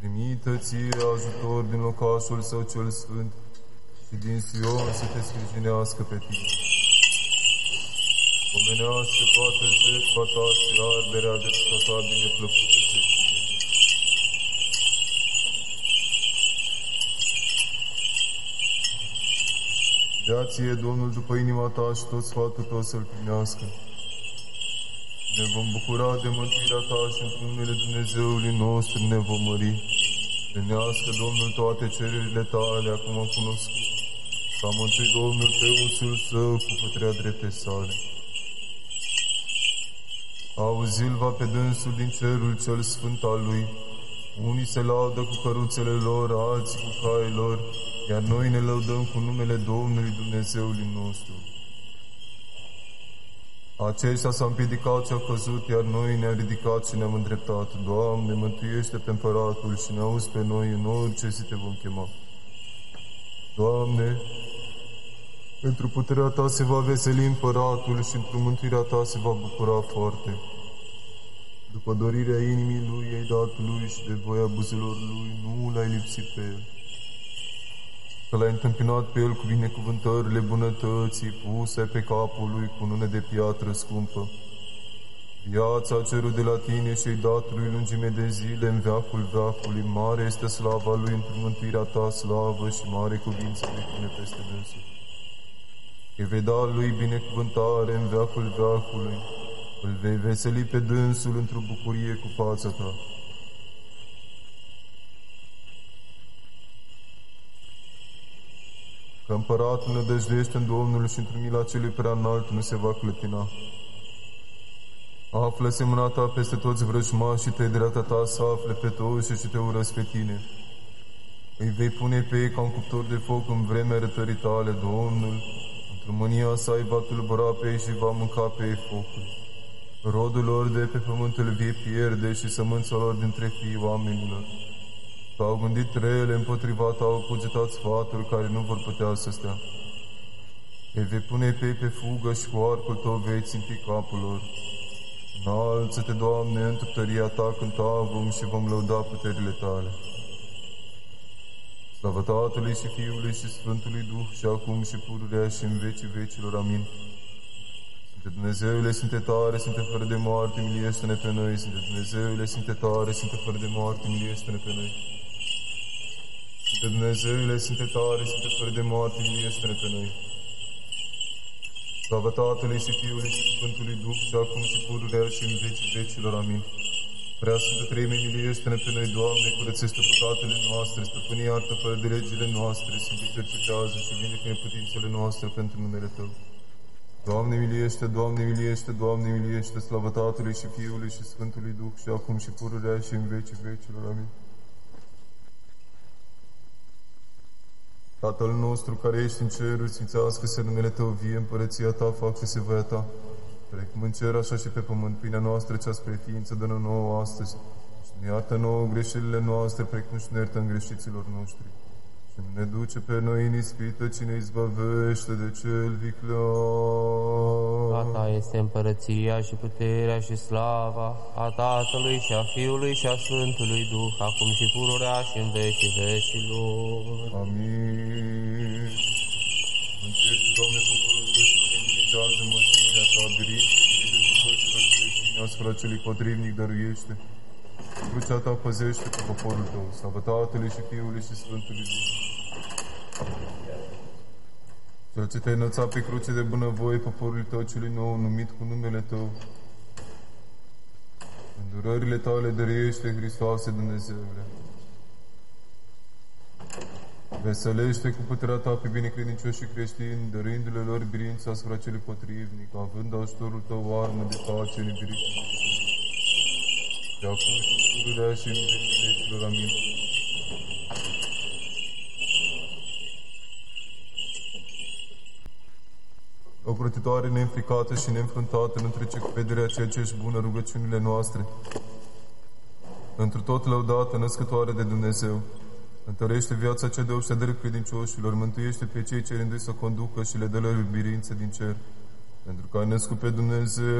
Trimită ție ajutor din locașul său cel sfânt și din Sion să te sprijinească pe tine. Omenească toată jertfa ta și arderea de ta bineplăcută pe tine. Dea ție, Domnul, după inima ta și tot sfatul tău să-l primească. Ne vom bucura de mântuirea ta și într numele Dumnezeului nostru ne vom mări. Primească, Domnul, toate cererile tale, acum am cunoscut, ca mântui Domnul pe unsul său cu puterea drepte sale. Auzi-l va pe dânsul din cerul cel sfânt al lui. Unii se laudă cu căruțele lor, alții cu caii lor, iar noi ne lăudăm cu numele Domnului Dumnezeului nostru. Aceștia s-au împiedicat și au căzut, iar noi ne-am ridicat și ne-am îndreptat. Doamne, mântuiește pe împăratul și ne auzi pe noi în orice zi te vom chema. Doamne, pentru puterea ta se va veseli împăratul și într-o mântuirea ta se va bucura foarte. După dorirea inimii lui, ai dat lui și de voia buzelor lui, nu l-ai lipsit pe el. Că l-ai întâmpinat pe el cu binecuvântările bunătății, puse pe capul lui cu nune de piatră scumpă. Viața a cerut de la tine și ai dat lui lungime de zile în veacul veacului. Mare este slava lui într mântuirea ta slavă și mare cuvință de tine peste dânsul. Îi vei da lui binecuvântare în veacul veacului. Îl vei veseli pe dânsul într-o bucurie cu fața ta. Că împăratul nădăjduiește în Domnul și într-un mila celui prea înalt nu se va clătina. Află semna ta peste toți vrăjmașii tăi, dreapta ta să afle pe toți și te urăsc pe tine. Îi vei pune pe ei ca un cuptor de foc în vremea rătării tale, Domnul. Într-o mânia sa îi va tulbura pe ei și va mânca pe ei focul. Rodul lor de pe pământul vie pierde și sămânța lor dintre fiii oamenilor. Că au gândit rele împotriva ta, au cugetat sfaturi care nu vor putea să stea. Îi vei pune pe ei pe fugă și cu arcul tău vei ținti capul lor. Înalță-te, Doamne, într tăria ta cânta vom și vom lăuda puterile tale. Slavă Tatălui și Fiului și Sfântului Duh și acum și pururea și în vecii vecilor. Amin. Sfinte Dumnezeule, Sfinte tare, Sfinte fără de moarte, miliește-ne pe noi. Sfinte Dumnezeule, Sfinte tare, Sfinte fără de moarte, miliește-ne pe noi. Sfinte Dumnezeule, Sfinte tare, Sfinte fără de moarte, miliește-ne pe noi. Slavă Tatălui și Fiului și Sfântului Duh și acum și pururea și în vecii vecilor. Amin. Prea Sfântă Treime, miliește-ne pe noi, Doamne, curățește păcatele noastre, stăpâne iartă fără de legile noastre, Sfinte cercetează și vindecă neputințele noastre pentru numele Tău. Doamne, miliește, Doamne, miliește, Doamne, miliește, slavă Tatălui și Fiului și Sfântului Duh și acum și pururea și în vecii vecilor. Amin. Tatăl nostru care ești în ceruri, sfințească-se numele Tău, vie împărăția Ta, facă-se voia Ta, precum în cer, așa și pe pământ. Pâinea noastră cea spre ființă dă-ne nouă astăzi și ne iartă nouă greșelile noastre, precum și ne iertăm greșiților noștri. Și nu ne duce pe noi în ispită, ci ne izbăvește de cel viclean. A Ta este împărăția și puterea și slava a Tatălui și a Fiului și a Sfântului Duh, acum și pururea și în vecii vecilor. Amin. Mântuiește, Doamne, poporul Tău și binecuvintează moștenirea Ta, biruiește și asupra celui potrivnic dăruiește. Crucea Ta păzește cu poporul Tău, slavă Tatălui și Fiului și Sfântului Duh. Cel ce Te-ai înălțat pe cruce de bunăvoie poporului Tău celui nou, numit cu numele Tău, îndurările Tale dăruiește, Hristoase Dumnezeule. Veselește cu puterea Ta pe binecredincioși creștini, dăruindu-le lor biruința asupra celui potrivnic, având ajutorul Tău o armă de pace nebirită. De acum și pururea și în vecii vecilor. Amin. O plătitoare neînfricată și neînfruntată, nu trece cu vederea ceea ce ești bună rugăciunile noastre. Întru tot lăudată, născătoare de Dumnezeu, întărește viața cea de obsedere credincioșilor, mântuiește pe cei ce rândui să conducă și le dă lor biruință din cer. Pentru că ai născut pe Dumnezeu,